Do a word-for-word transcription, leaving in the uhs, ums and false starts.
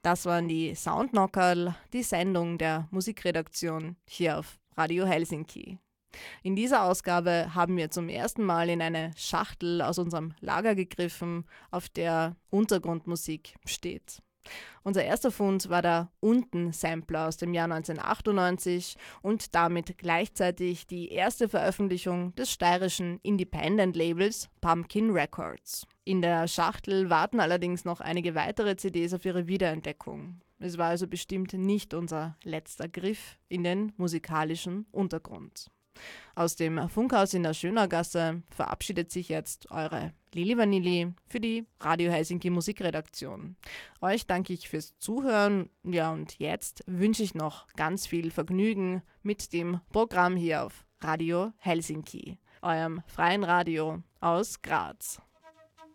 Das waren die Soundknockerl, die Sendung der Musikredaktion hier auf Radio Helsinki. In dieser Ausgabe haben wir zum ersten Mal in eine Schachtel aus unserem Lager gegriffen, auf der Untergrundmusik steht. Unser erster Fund war der Unten-Sampler aus dem Jahr neunzehnhundertachtundneunzig und damit gleichzeitig die erste Veröffentlichung des steirischen Independent-Labels Pumpkin Records. In der Schachtel warten allerdings noch einige weitere C Ds auf ihre Wiederentdeckung. Es war also bestimmt nicht unser letzter Griff in den musikalischen Untergrund. Aus dem Funkhaus in der Schönergasse verabschiedet sich jetzt eure Lili Vanilli für die Radio Helsinki Musikredaktion. Euch danke ich fürs Zuhören. Ja, und jetzt wünsche ich noch ganz viel Vergnügen mit dem Programm hier auf Radio Helsinki, eurem freien Radio aus Graz.